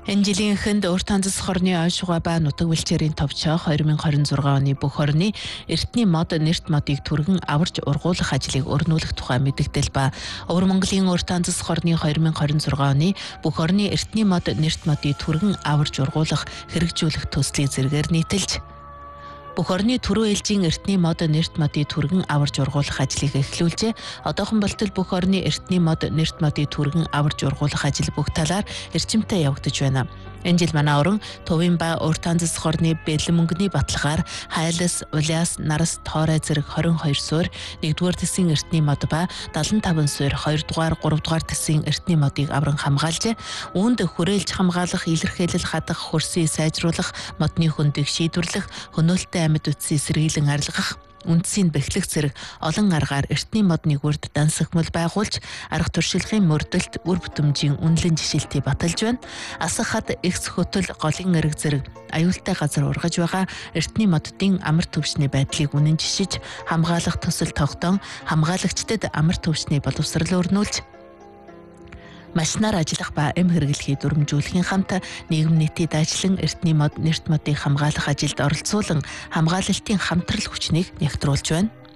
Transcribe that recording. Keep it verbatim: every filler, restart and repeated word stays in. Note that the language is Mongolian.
Энэ жилийн эхэнд урт танзас хорны ойшгоо ба нутаг бэлчээрийн товчоо две тысячи двадцать шесть оны бүх орны эртний мод нэрт модыг түргэн аварж ургуулах ажлыг өрнүүлэх тухай мэдээлэл ба Өвөр Монголын урт танзас хорны две тысячи двадцать шесть оны бүх орны эртний мод нэрт модыг түргэн аварж ургуулах хэрэгжүүлэх төслийн зэрэгээр нийтэлж бүх орны түрүү ээлжийн эртний мод нэрт модыг түргэн аварж ургуулах ажлыг эхлүүлжээ. Одоохон болтол бүх орны эртний мод нэрт модыг түргэн аварж ургуулах ажил бүх талаар эрчимтэй явагдаж байна. Энэ жил манай орон Тувын ба Урт танзас хорны бэлэн мөнгөний баталгаар Хайлас, Улиас, Нарас, Тоорой зэрэг двадцать two суурь, нэгдүгээр тэсгийн эртний мод ба seventy five суурь, хоёрдугаар, гуравдугаар тэсгийн эртний модыг авран хамгаалжээ. Үүнд хүрээлж хамгаалах, илэрхийлэл хадах, хөрсийг сайжруулах, модны хөндийг шийдвэрлэх, хөнөөлтөй амьд үтсийг сэргийлэн арилгах, үндсийг бэхлэх зэрэг олон аргаар эртний модны үрд дансагмал байгуулж арга туршлагын мөрдөлт үр бүтэмжийн үнэлэн жишээлтийг баталж байна. Асах хад экс хөтөл голын эрэг зэрэг аюултай газар ургаж байгаа эртний моддын амар төвчний байдлыг үнэн жишиж хамгаалах төсөл тогтоон хамгаалагчдад амар төвчний боловсрол өрнүүлж машинаар ажиллах ба эм хэрэглэхийг дүрмжүүлэхийн хамт нийгэм нийтийн дайчлан эртний мод нэрт модыг хамгаалах ажилд оролцуулан хамгаалалтын хамтрал хүчнийг нэгтруулж байна.